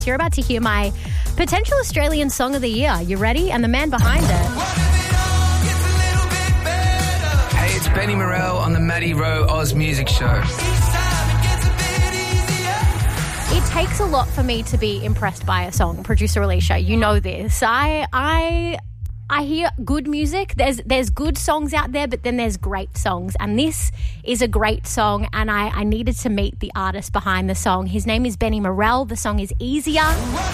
You're about to hear my potential Australian Song of the Year. You ready? And the man behind it. Hey, it's Benny Morell on the Matty Rowe Oz Music Show. It takes a lot for me to be impressed by a song, producer Alicia. You know this. I hear good music. There's good songs out there, but then there's great songs. And this is a great song, and I needed to meet the artist behind the song. His name is Benny Morell. The song is Easier.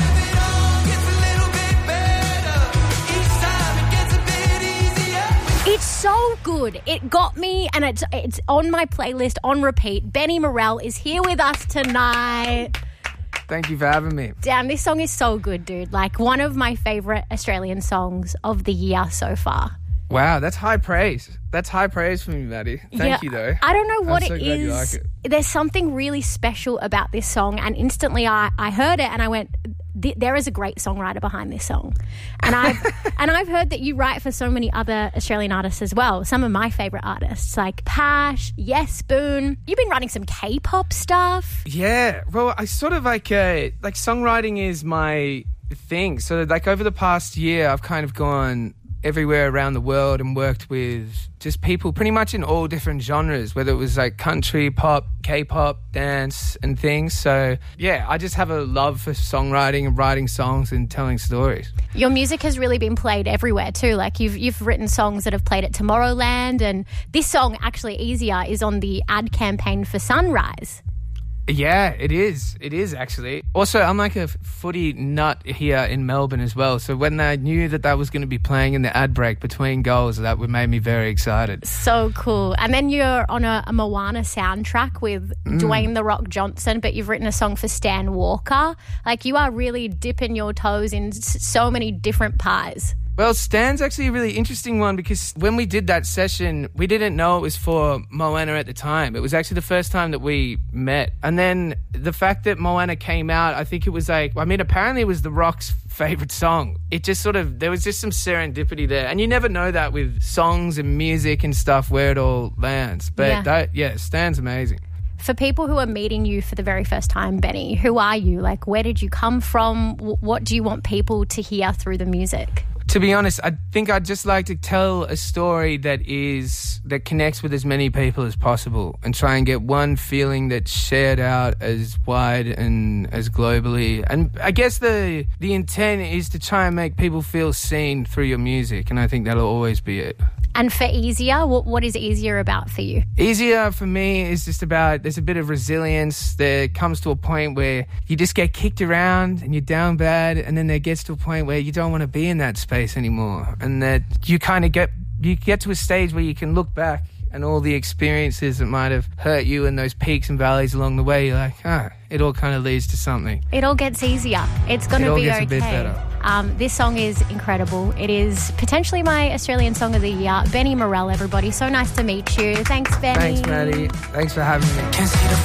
It's so good. It got me, and it's on my playlist on repeat. Benny Morell is here with us tonight. Thank you for having me. Damn, this song is so good, dude. Like, one of my favourite Australian songs of the year so far. Wow, that's high praise. That's high praise from you, Maddie. Thank you, though. I don't know what I'm so it glad is. you like it. There's something really special about this song, and instantly I heard it and I went, there is a great songwriter behind this song. And I've heard that you write for so many other Australian artists as well. Some of my favourite artists like Pash, Yes Spoon. You've been writing some K-pop stuff. Yeah, well, I sort of like songwriting is my thing. So like over the past year, I've kind of gone everywhere around the world and worked with just people pretty much in all different genres, whether it was like country, pop, K-pop, dance and things. So yeah, I just have a love for songwriting and writing songs and telling stories. Your music has really been played everywhere too. Like you've written songs that have played at Tomorrowland, and this song, actually Easier, is on the ad campaign for Sunrise. Yeah, it is. It is, actually. Also, I'm like a footy nut here in Melbourne as well. So when I knew that was going to be playing in the ad break between goals, that made me very excited. So cool. And then you're on a Moana soundtrack with Dwayne The Rock Johnson, but you've written a song for Stan Walker. Like, you are really dipping your toes in so many different pies. Well, Stan's actually a really interesting one because when we did that session, we didn't know it was for Moana at the time. It was actually the first time that we met. And then the fact that Moana came out, I think it was apparently it was The Rock's favourite song. It just there was just some serendipity there. And you never know that with songs and music and stuff where it all lands. But Stan's amazing. For people who are meeting you for the very first time, Benny, who are you? Like, where did you come from? What do you want people to hear through the music? To be honest, I think I'd just like to tell a story that connects with as many people as possible and try and get one feeling that's shared out as wide and as globally. And I guess the intent is to try and make people feel seen through your music, and I think that'll always be it. And for Easier, what is Easier about for you? Easier for me is just about, there's a bit of resilience. There comes to a point where you just get kicked around and you're down bad, and then there gets to a point where you don't want to be in that space anymore. And that you kind of get to a stage where you can look back and all the experiences that might have hurt you and those peaks and valleys along the way, you're like, it all kind of leads to something. It all gets easier. It's going to be okay. It all gets a bit better. This song is incredible. It is potentially my Australian Song of the Year. Benny Morell, everybody. So nice to meet you. Thanks, Benny. Thanks, Maddie. Thanks for having me. Can't see the